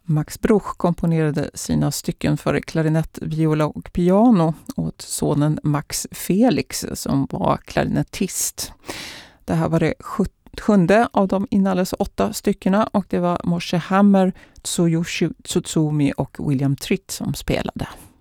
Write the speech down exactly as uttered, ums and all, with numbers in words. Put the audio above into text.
Max Bruch komponerade sina stycken för klarinett, viola och piano åt sonen Max Felix som var klarinettist. Det här var det sjunde av de inalles åtta styckena och det var Moshe Hammer, Tsuyoshi Tsutsumi och William Tritt som spelade.